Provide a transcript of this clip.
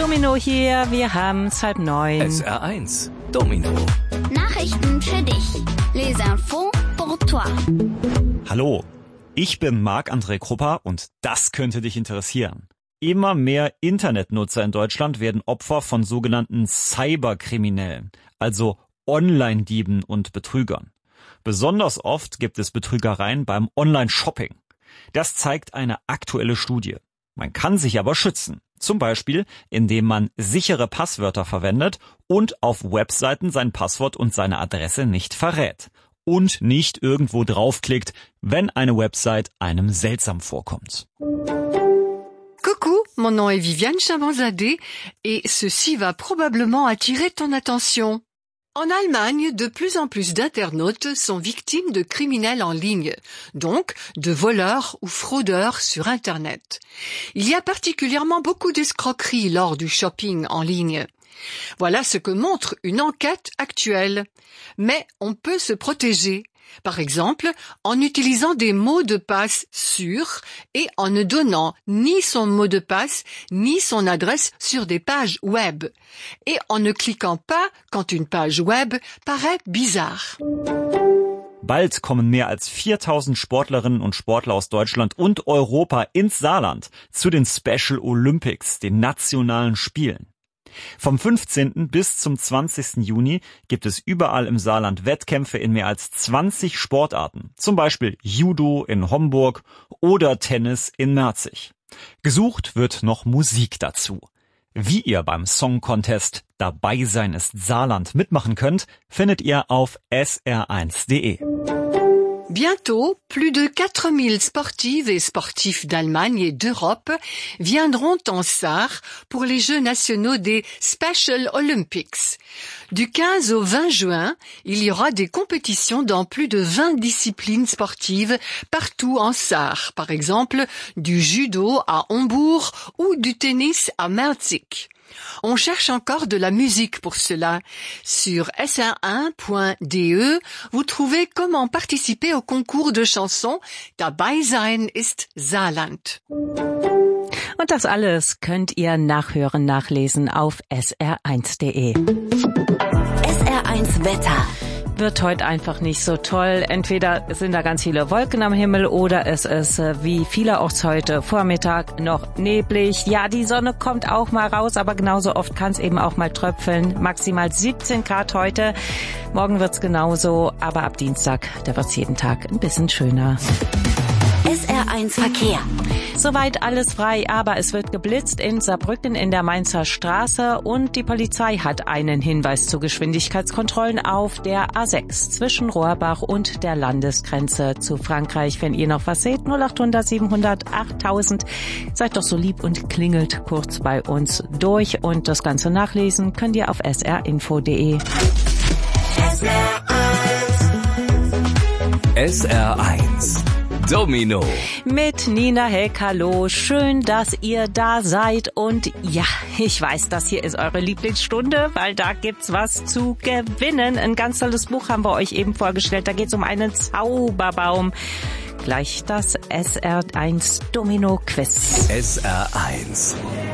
Domino hier, wir haben's 8:30. SR1 Domino. Nachrichten für dich. Les infos pour toi. Hallo, ich bin Marc-André Krupper und das könnte dich interessieren. Immer mehr Internetnutzer in Deutschland werden Opfer von sogenannten Cyberkriminellen, also Online-Dieben und Betrügern. Besonders oft gibt es Betrügereien beim Online-Shopping. Das zeigt eine aktuelle Studie. Man kann sich aber schützen. Zum Beispiel, indem man sichere Passwörter verwendet und auf Webseiten sein Passwort und seine Adresse nicht verrät. Und nicht irgendwo draufklickt, wenn eine Website einem seltsam vorkommt. Coucou, mon nom est Viviane Chabanzadeh et ceci va probablement attirer ton attention. En Allemagne, de plus en plus d'internautes sont victimes de criminels en ligne, donc de voleurs ou fraudeurs sur Internet. Il y a particulièrement beaucoup d'escroqueries lors du shopping en ligne. Voilà ce que montre une enquête actuelle. Mais on peut se protéger. Par exemple, en utilisant des mots de passe sûrs et en ne donnant ni son mot de passe ni son adresse sur des pages web. Et en ne cliquant pas quand une page web paraît bizarre. Bald kommen mehr als 4000 Sportlerinnen und Sportler aus Deutschland und Europa ins Saarland zu den Special Olympics, den nationalen Spielen. Vom 15. bis zum 20. Juni gibt es überall im Saarland Wettkämpfe in mehr als 20 Sportarten, zum Beispiel Judo in Homburg oder Tennis in Merzig. Gesucht wird noch Musik dazu. Wie ihr beim Song Contest Dabei sein ist Saarland mitmachen könnt, findet ihr auf sr1.de. Bientôt, plus de 4000 sportives et sportifs d'Allemagne et d'Europe viendront en Sarre pour les Jeux nationaux des Special Olympics. Du 15 au 20 juin, il y aura des compétitions dans plus de 20 disciplines sportives partout en Sarre, par exemple du judo à Hombourg ou du tennis à Merzig. On cherche encore de la musique pour cela. Sur sr1.de, vous trouvez comment participer au concours de chansons Dabei sein ist Saarland. Und das alles könnt ihr nachhören, nachlesen auf sr1.de. SR1 Wetter. Wird heute einfach nicht so toll. Entweder sind da ganz viele Wolken am Himmel oder es ist wie vielerorts heute Vormittag noch neblig. Ja, die Sonne kommt auch mal raus, aber genauso oft kann es eben auch mal tröpfeln. Maximal 17 Grad heute. Morgen wird's genauso, aber ab Dienstag, da wird's jeden Tag ein bisschen schöner. SR1 Verkehr. Soweit alles frei, aber es wird geblitzt in Saarbrücken in der Mainzer Straße und die Polizei hat einen Hinweis zu Geschwindigkeitskontrollen auf der A6 zwischen Rohrbach und der Landesgrenze zu Frankreich. Wenn ihr noch was seht, 0800 700 8000. Seid doch so lieb und klingelt kurz bei uns durch und das Ganze nachlesen könnt ihr auf srinfo.de. SR1 Domino. Mit Nina Heck, hallo. Schön, dass ihr da seid. Und ja, ich weiß, das hier ist eure Lieblingsstunde, weil da gibt's was zu gewinnen. Ein ganz tolles Buch haben wir euch eben vorgestellt. Da geht's um einen Zauberbaum. Gleich das SR1 Domino Quiz. SR1